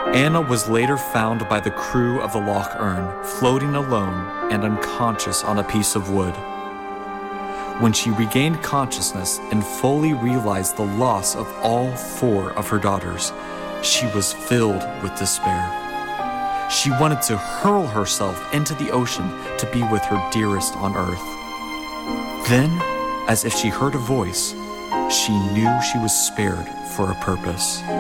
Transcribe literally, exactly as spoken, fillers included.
Anna was later found by the crew of the Loch Earn, floating alone and unconscious on a piece of wood. When she regained consciousness and fully realized the loss of all four of her daughters, she was filled with despair. She wanted to hurl herself into the ocean to be with her dearest on earth. Then, as if she heard a voice, she knew she was spared for a purpose.